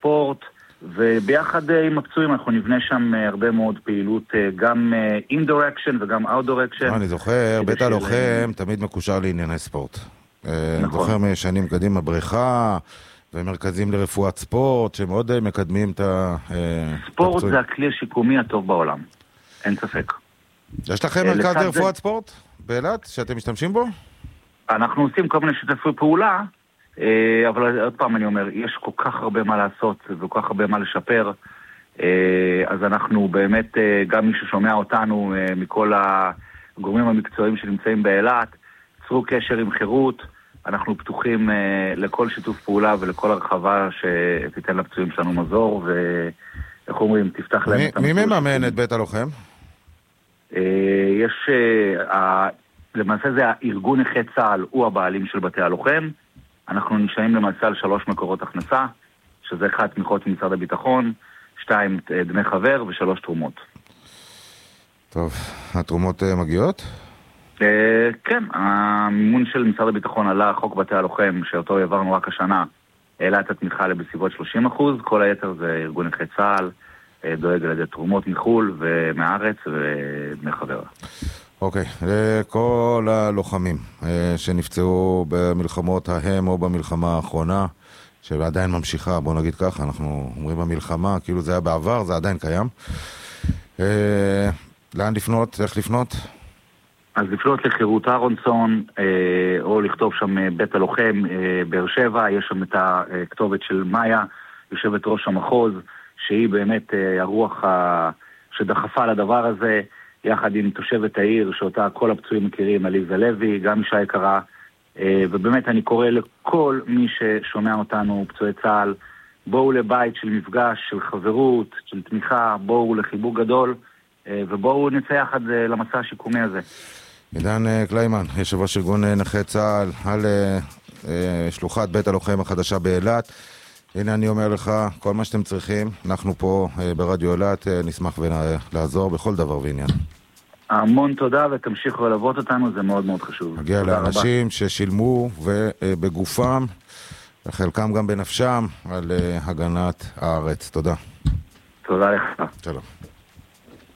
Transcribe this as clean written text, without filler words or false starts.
ספורט, וביחד עם הפצועים אנחנו נבנה שם הרבה מאוד פעילות, גם in direction וגם out direction. אני זוכר, בית הלוחם תמיד מקושר לענייני ספורט. אני זוכר משנים קדימה בריכה ומרכזים לרפואת ספורט, שמאוד מקדמים את ספורט זה הכלי השיקומי הטוב בעולם, אין ספק. יש לכם מרכז לרפואת ספורט באילת שאתם משתמשים בו? אנחנו עושים כל מיני שיתופי פעולה, אבל עוד פעם אני אומר, יש כל כך הרבה מה לעשות וכל כך הרבה מה לשפר, אז אנחנו באמת, גם מי ששומע אותנו מכל הגורמים המקצועיים שנמצאים באילת, צרו קשר עם חירות, אנחנו פתוחים לכל שיתוף פעולה ולכל הרחבה שתיתן לפצועים שלנו מזור, ואיך אומרים, תפתח להם את המסלול. מי מממן את בית הלוחם? יש, למעשה זה הארגון נכי צה"ל, הוא הבעלים של בתי הלוחם. אנחנו נשאים למעשה על 3 מקורות הכנסה, שזה 1 תמיכות ממשרד הביטחון, 2 דמי חבר ו3 תרומות. טוב, התרומות מגיעות? כן, המימון של משרד הביטחון עלה חוק בתי הלוחם, שאותו העברנו רק השנה, העלה את התמיכה לבסביבות 30%, כל היתר זה ארגון נכי צה"ל, דואג על ידי תרומות מחול ומארץ ודמי חבר. אוקיי, לכל הלוחמים שנפצעו במלחמות ההם או במלחמה האחרונה, שעדיין ממשיכה, בוא נגיד ככה, אנחנו אומרים במלחמה, כאילו זה היה בעבר, זה עדיין קיים. לאן לפנות? איך לפנות? אז לפנות לחירות אהרונסון, או לכתוב שם בית הלוחם באר שבע, יש שם את הכתובת של מאיה, יושבת ראש המחוז, שהיא באמת הרוח שדחפה לדבר הזה, יחד עם תושבת העיר, שאותה כל הפצועים מכירים, עליזה לוי, גם אישה יקרה, ובאמת אני קורא לכל מי ששומע אותנו, פצועי צה"ל, בואו לבית של מפגש, של חברות, של תמיכה, בואו לחיבוק גדול, ובואו נצא יחד למסע השיקומי הזה. עידן קליימן, יושב ראש ארגון נכי צה"ל, על שלוחת בית הלוחם החדשה באילת. הנה אני אומר לך, כל מה שאתם צריכים, אנחנו פה ברדיו אילת נשמח לעזור בכל דבר ועניין. המון תודה ותמשיכו ללוות אותנו, זה מאוד מאוד חשוב. מגיע לאנשים ששילמו ובגופם, וחלקם גם בנפשם, על הגנת הארץ. תודה. תודה לך. שלום.